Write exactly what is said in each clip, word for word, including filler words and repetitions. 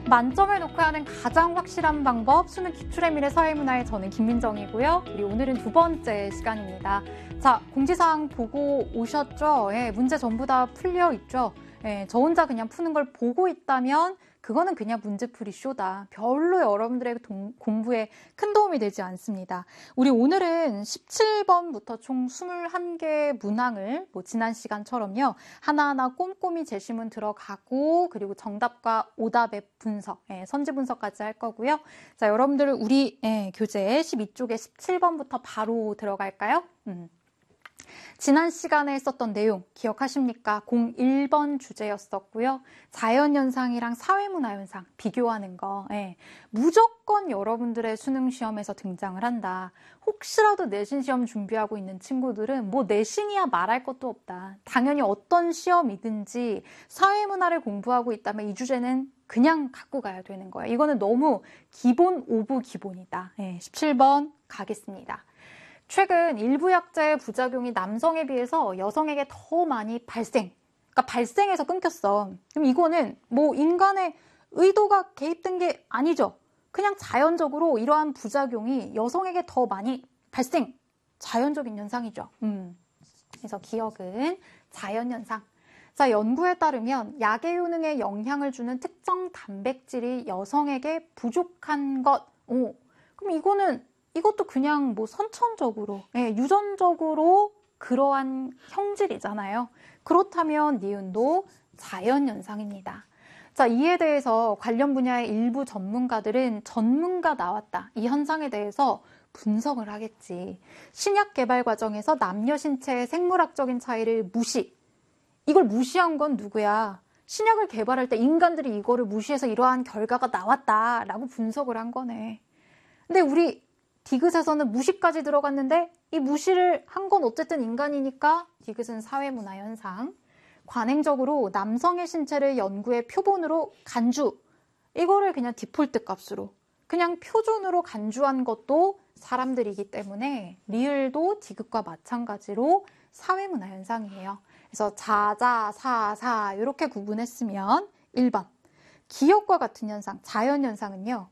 만점을 놓고야 하는 가장 확실한 방법, 수능 기출의 미래 사회문화의 저는 김민정이고요. 우리 오늘은 두 번째 시간입니다. 자, 공지사항 보고 오셨죠? 예, 문제 전부 다 풀려 있죠? 예, 저 혼자 그냥 푸는 걸 보고 있다면 그거는 그냥 문제풀이 쇼다. 별로 여러분들의 동, 공부에 큰 도움이 되지 않습니다. 우리 오늘은 십칠 번부터 총 이십일 개 문항을 뭐 지난 시간처럼요. 하나하나 꼼꼼히 제시문 들어가고 그리고 정답과 오답의 분석, 예, 선지 분석까지 할 거고요. 자, 여러분들 우리 예, 교재 십이 쪽에 십칠 번부터 바로 들어갈까요? 음. 지난 시간에 했었던 내용 기억하십니까? 공일 번 주제였었고요. 자연현상이랑 사회문화현상 비교하는 거. 예. 무조건 여러분들의 수능 시험에서 등장을 한다. 혹시라도 내신 시험 준비하고 있는 친구들은 뭐 내신이야 말할 것도 없다. 당연히 어떤 시험이든지 사회문화를 공부하고 있다면 이 주제는 그냥 갖고 가야 되는 거예요. 이거는 너무 기본 오브 기본이다. 예. 십칠 번 가겠습니다. 최근 일부 약자의 부작용이 남성에 비해서 여성에게 더 많이 발생, 그러니까 발생해서 끊겼어. 그럼 이거는 뭐 인간의 의도가 개입된 게 아니죠. 그냥 자연적으로 이러한 부작용이 여성에게 더 많이 발생, 자연적인 현상이죠. 음. 그래서 기억은 자연현상. 자, 연구에 따르면 약의 효능에 영향을 주는 특정 단백질이 여성에게 부족한 것. 오, 그럼 이거는 이것도 그냥 뭐 선천적으로, 예, 유전적으로 그러한 형질이잖아요. 그렇다면 니은도 자연현상입니다. 자, 이에 대해서 관련 분야의 일부 전문가들은 전문가 나왔다. 이 현상에 대해서 분석을 하겠지. 신약 개발 과정에서 남녀 신체의 생물학적인 차이를 무시. 이걸 무시한 건 누구야? 신약을 개발할 때 인간들이 이거를 무시해서 이러한 결과가 나왔다라고 분석을 한 거네. 근데 우리 디귿에서는 무시까지 들어갔는데 이 무시를 한 건 어쨌든 인간이니까 디귿은 사회문화 현상. 관행적으로 남성의 신체를 연구의 표본으로 간주. 이거를 그냥 디폴트 값으로 그냥 표준으로 간주한 것도 사람들이기 때문에 리을도 디귿과 마찬가지로 사회문화 현상이에요. 그래서 자자, 사, 사 이렇게 구분했으면 일 번. 기억과 같은 현상, 자연현상은요.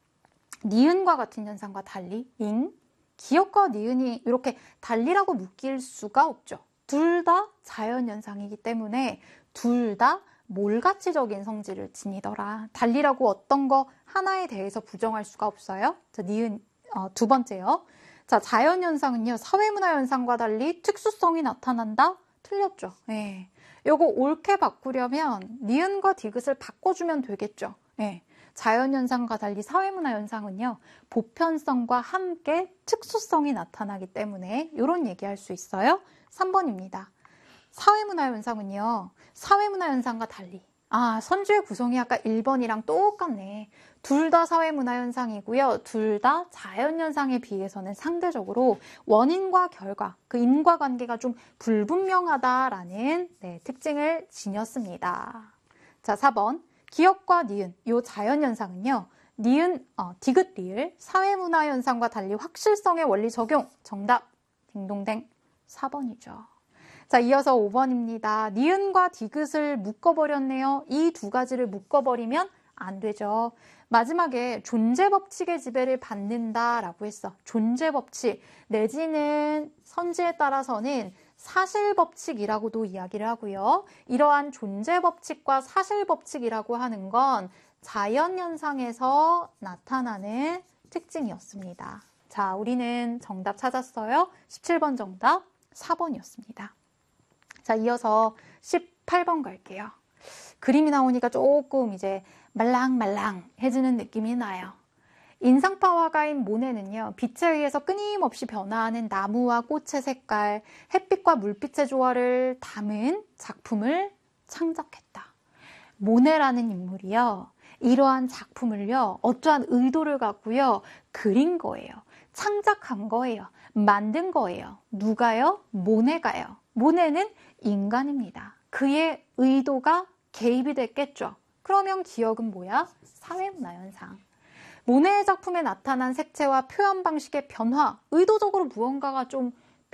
니은과 같은 현상과 달리 인, 기억과 니은이 이렇게 달리라고 묶일 수가 없죠. 둘 다 자연현상이기 때문에 둘 다 몰가치적인 성질을 지니더라. 달리라고 어떤 거 하나에 대해서 부정할 수가 없어요. 자, 니은 어, 두 번째요. 자, 자연현상은요. 사회문화현상과 달리 특수성이 나타난다? 틀렸죠. 예. 요거 옳게 바꾸려면 니은과 디귿을 바꿔주면 되겠죠. 예. 자연현상과 달리 사회문화현상은요. 보편성과 함께 특수성이 나타나기 때문에 이런 얘기할 수 있어요. 삼 번입니다. 사회문화현상은요. 사회문화현상과 달리 아, 선주의 구성이 아까 일 번이랑 똑같네. 둘 다 사회문화현상이고요. 둘 다 자연현상에 비해서는 상대적으로 원인과 결과, 그 인과관계가 좀 불분명하다라는 네, 특징을 지녔습니다. 자, 사 번. 기억과 니은, 요 자연현상은요. 니은, 어, 디귿 리을, 사회문화현상과 달리 확실성의 원리 적용. 정답, 딩동댕, 사 번이죠. 자, 이어서 오 번입니다. 니은과 디귿을 묶어버렸네요. 이 두 가지를 묶어버리면 안 되죠. 마지막에 존재법칙의 지배를 받는다라고 했어. 존재법칙 내지는 선지에 따라서는 사실법칙이라고도 이야기를 하고요. 이러한 존재법칙과 사실법칙이라고 하는 건 자연현상에서 나타나는 특징이었습니다. 자, 우리는 정답 찾았어요. 십칠 번 정답 사 번이었습니다. 자, 이어서 십팔 번 갈게요. 그림이 나오니까 조금 이제 말랑말랑해지는 느낌이 나요. 인상파 화가인 모네는요. 빛에 의해서 끊임없이 변화하는 나무와 꽃의 색깔, 햇빛과 물빛의 조화를 담은 작품을 창작했다. 모네라는 인물이요. 이러한 작품을요. 어떠한 의도를 갖고요. 그린 거예요. 창작한 거예요. 만든 거예요. 누가요? 모네가요. 모네는 인간입니다. 그의 의도가 개입이 됐겠죠. 그러면 기억은 뭐야? 사회문화현상. 모네의 작품에 나타난 색채와 표현 방식의 변화, 의도적으로 무언가가 좀